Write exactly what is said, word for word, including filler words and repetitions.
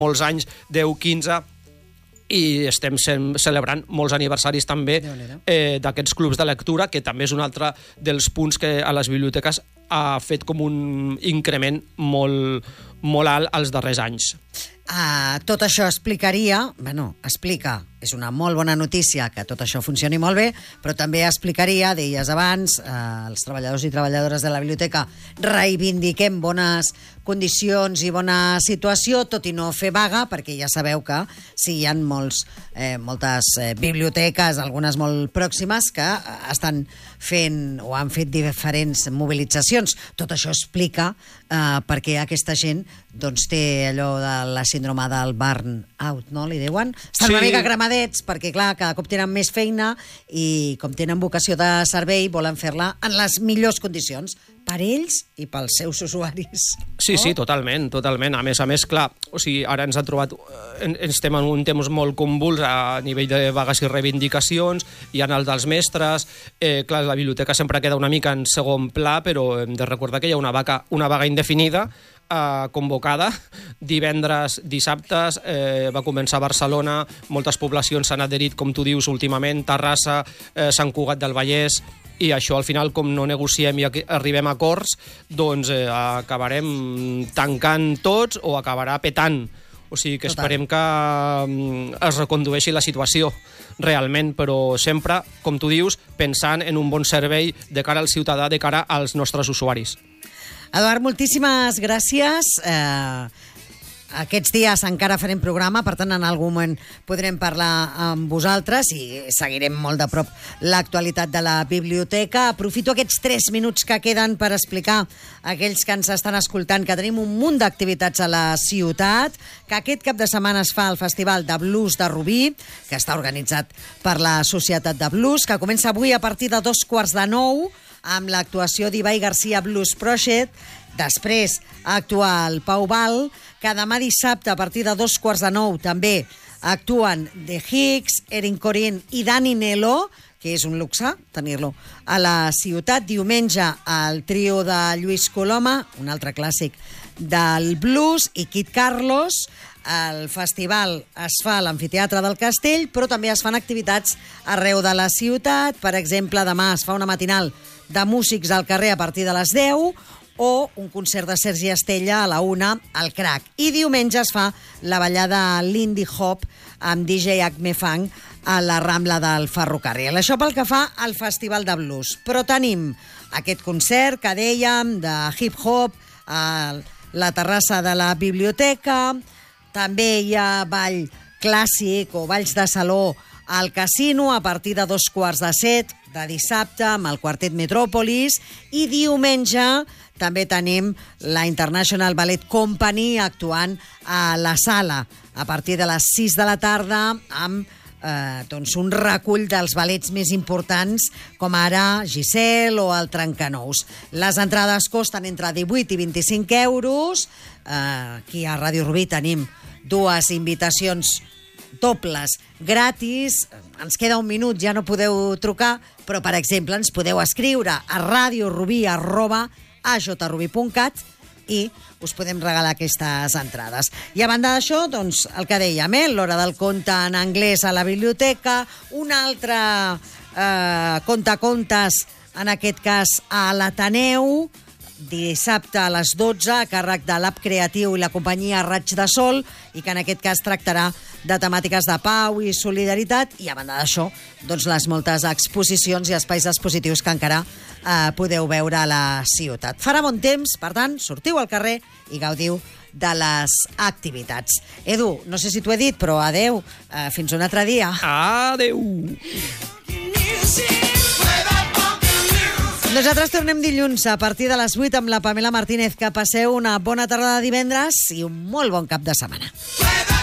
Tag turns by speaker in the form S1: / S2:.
S1: molts anys, deu, quinze, i estem celebrant molts aniversaris també eh, d'aquests clubs de lectura, que també és un altre dels punts que a les biblioteques ha fet com un increment molt, molt alt als darrers anys.
S2: Uh, tot això explicaria, bueno, explica, és una molt bona notícia que tot això funcioni molt bé, però també explicaria, deies abans, uh, els treballadors i treballadores de la biblioteca reivindiquem bones condicions i bona situació, tot i no fer vaga, perquè ja sabeu que sí, hi ha molts, eh, moltes eh, biblioteques, algunes molt pròximes, que estan fent o han fet diferents mobilitzacions. Tot això explica eh, perquè aquesta gent doncs, té allò de la síndrome del burn-out, no? Li diuen? Estan sí. una mica cremadets perquè, clar, cada cop tenen més feina i com tenen vocació de servei volen fer-la en les millors condicions per ells i pels seus usuaris.
S1: Sí, sí, totalment, totalment. A més a més, clar, o sigui, ara ens ha trobat, ens estem en un temps molt convuls a nivell de vagues i reivindicacions, hi ha el dels mestres, eh, clar, la biblioteca sempre queda una mica en segon pla, però hem de recordar que hi ha una vaga, una vaga indefinida eh, convocada divendres, dissabtes, eh, va començar a Barcelona, moltes poblacions s'han adherit, com tu dius, últimament, Terrassa, eh, Sant Cugat del Vallès, i això al final, com no negociem i arribem a acords, doncs eh, acabarem tancant tots o acabarà petant. O sigui que Total. Esperem que um, es recondueixi la situació realment, però sempre, com tu dius, pensant en un bon servei de cara al ciutadà, de cara als nostres usuaris.
S2: Eduard, moltíssimes gràcies. Eh... Aquests dies encara farem programa, per tant, en algun moment podrem parlar amb vosaltres i seguirem molt de prop l'actualitat de la biblioteca. Aprofito aquests tres minuts que queden per explicar a aquells que ens estan escoltant que tenim un munt d'activitats a la ciutat, que aquest cap de setmana es fa el Festival de Blues de Rubí, que està organitzat per la Societat de Blues, que comença avui a partir de dos quarts de nou, amb l'actuació d'Ibai Garcia Blues Project. Després actua el Pau Val, que demà dissabte a partir de dos quarts de nou també actuen The Hicks, Erin Corin i Dani Nelo, que és un luxe tenir-lo a la ciutat. Diumenge el trio de Lluís Coloma, un altre clàssic del blues, i Kit Carlos. El festival es fa a l'Amfiteatre del Castell, però també es fan activitats arreu de la ciutat. Per exemple, demà es fa una matinal de músics al carrer a partir de les deu, o un concert de Sergi Estella a la una al Crac. I diumenge es fa la ballada Lindy Hop amb D J Acme Funk a la Rambla del Ferrocarril. Això pel que fa al Festival de Blues. Però tenim aquest concert que dèiem de hip-hop a la terrassa de la biblioteca. També hi ha ball clàssic o balls de saló al Casino a partir de dos quarts de set de dissabte amb el Quartet Metròpolis, i diumenge també tenim la International Ballet Company actuant a la Sala a partir de les sis de la tarda amb eh, doncs un recull dels ballets més importants, com ara Giselle o el Trencanous. Les entrades costen entre divuit i vint-i-cinc euros. Eh, aquí a Ràdio Rubí tenim dues invitacions dobles gratis. Ens queda un minut, ja no podeu trucar, però, per exemple, ens podeu escriure a radiorubí arroba a j rubí punt cat i us podem regalar aquestes entrades. I a banda d'això, doncs, el que dèiem, eh? l'hora del conte en anglès a la biblioteca, un altre eh, contacontes, en aquest cas a l'Ateneu, dissabte a les dotze, a càrrec de l'App Creatiu i la companyia Raig de Sol, i que en aquest cas tractarà de temàtiques de pau i solidaritat, i a banda d'això, doncs les moltes exposicions i espais expositius que encara eh, podeu veure a la ciutat. Farà bon temps, per tant, sortiu al carrer i gaudiu de les activitats. Edu, no sé si t'ho he dit, però adeu, eh, fins un altre dia.
S1: Adeu!
S2: Nosaltres tornem dilluns a partir de les vuit amb la Pamela Martínez. Que passeu una bona tarda de divendres i un molt bon cap de setmana.